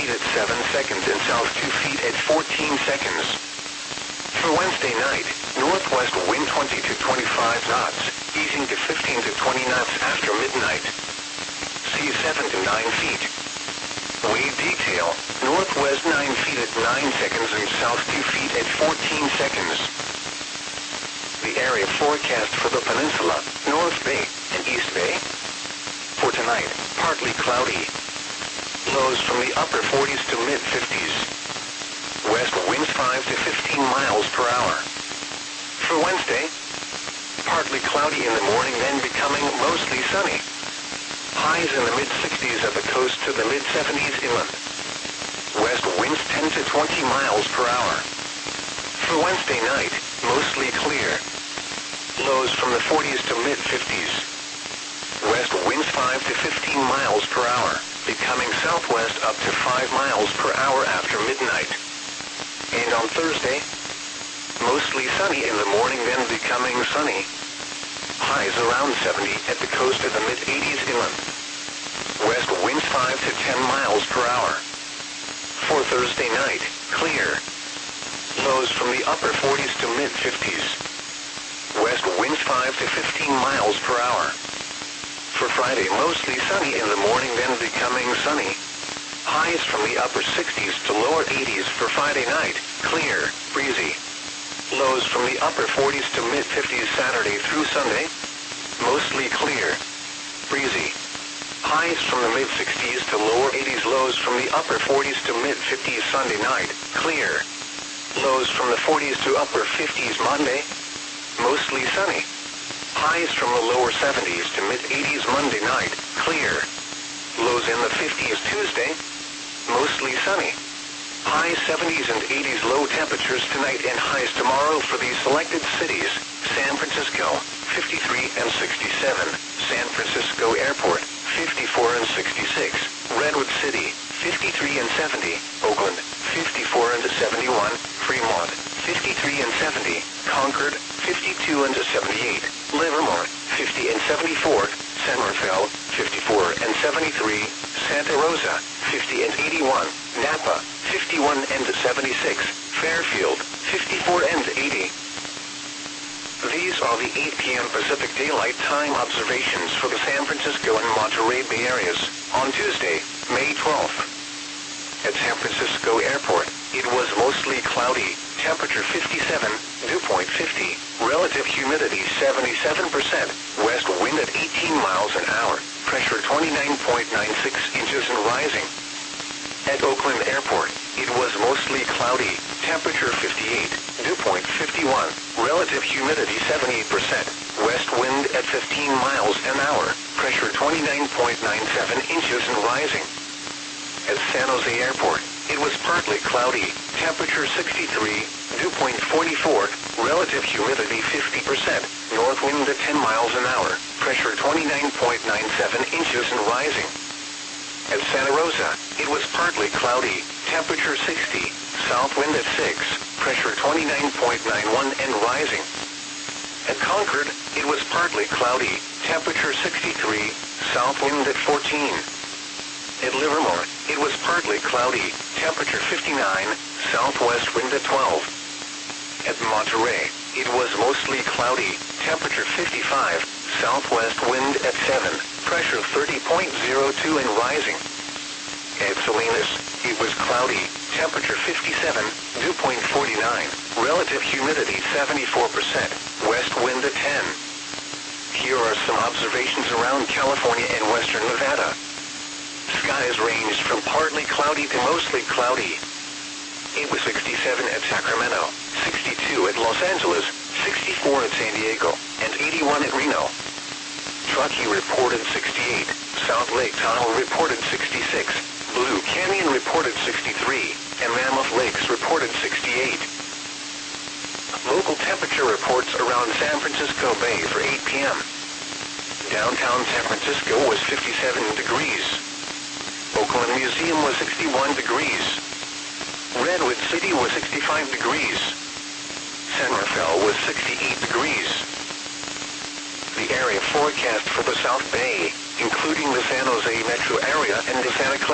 feet at 7 seconds and south 2 feet at 14 seconds. For Wednesday night, northwest wind 20 to 25 knots, easing to 15 to 20 knots after midnight. Sea 7 to 9 feet. Wave detail, northwest 9 feet at 9 seconds and south 2 feet at 14 seconds. The area forecast for the peninsula, North Bay and East Bay. For tonight, partly cloudy. Lows from the upper 40s to mid-50s. West winds 5 to 15 miles per hour. For Wednesday, partly cloudy in the morning, then becoming mostly sunny. Highs in the mid-60s at the coast to the mid-70s inland. West winds 10 to 20 miles per hour. For Wednesday night, mostly clear. Lows from the 40s to mid-50s. West winds 5 to 15 miles per hour, becoming southwest up to 5 miles per hour after midnight. And on Thursday, mostly sunny in the morning, then becoming sunny. Highs around 70 at the coast of the mid-80s inland. West winds 5 to 10 miles per hour. For Thursday night, clear. Lows from the upper 40s to mid-50s. West winds 5 to 15 miles per hour. For Friday, mostly sunny in the morning, then becoming sunny. Highs from the upper 60s to lower 80s for Friday night, clear, breezy. Lows from the upper 40s to mid-50s Saturday through Sunday, mostly clear, breezy. Highs from the mid-60s to lower 80s, lows from the upper 40s to mid-50s Sunday night, clear. Lows from the 40s to upper 50s Monday, mostly sunny. Highs from the lower 70s to mid-80s Monday night, clear. Lows in the 50s Tuesday, mostly sunny. Highs 70s and 80s low temperatures tonight and highs tomorrow for these selected cities: San Francisco, 53 and 67, San Francisco Airport, 54 and 66, Redwood City, 53 and 70, Oakland, 54 and 71, Fremont, 53 and 70, Concord, 52 and 78, Livermore, 50 and 74, San Rafael, 54 and 73, Santa Rosa, 50 and 81, Napa, 51 and 76, Fairfield, 54 and 80. These are the 8 p.m. Pacific Daylight Time observations for the San Francisco and Monterey Bay areas on Tuesday, May 12th. At San Francisco Airport, it was mostly cloudy, temperature 57, dew point 50, relative humidity 77%, west wind at 18 miles an hour, pressure 29.96 inches and rising. At Oakland Airport, it was mostly cloudy, temperature 58, dew point 51, relative humidity 78%, west wind at 15 miles an hour, pressure 29.97 inches and rising. At San Jose Airport, it was partly cloudy, temperature 63, dew point 44, relative humidity 50%, north wind at 10 miles an hour, pressure 29.97 inches and rising. At Santa Rosa, it was partly cloudy, temperature 60, south wind at 6, pressure 29.91 and rising. At Concord, it was partly cloudy, temperature 63, south wind at 14. At Livermore, it was partly cloudy, temperature 59, southwest wind at 12. At Monterey, it was mostly cloudy, temperature 55, southwest wind at 7, pressure 30.02 and rising. At Salinas, it was cloudy, temperature 57, dew point 49, relative humidity 74%, west wind at 10. Here are some observations around California and western Nevada. Skies ranged from partly cloudy to mostly cloudy. It was 67 at Sacramento, 62 at Los Angeles, 64 at San Diego, and 81 at Reno. Truckee reported 68, South Lake Tahoe reported 66, Blue Canyon reported 63, and Mammoth Lakes reported 68. Local temperature reports around San Francisco Bay for 8 p.m. Downtown San Francisco was 57 degrees. Oakland Museum was 61 degrees. Redwood City was 65 degrees. San Rafael was 68 degrees. The area forecast for the South Bay, including the San Jose metro area and the Santa Clara